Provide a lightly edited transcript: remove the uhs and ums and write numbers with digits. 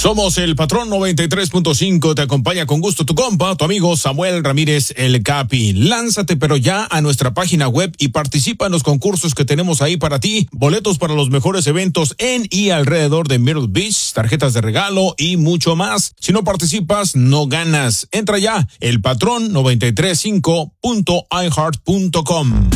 Somos el Patrón 93.5, te acompaña con gusto tu compa, tu amigo Samuel Ramírez el Capi. Lánzate pero ya a nuestra página web y participa en los concursos que tenemos ahí para ti. Boletos para los mejores eventos en y alrededor de Myrtle Beach, tarjetas de regalo y mucho más. Si no participas, no ganas. Entra ya, elpatrón935.iheart.com.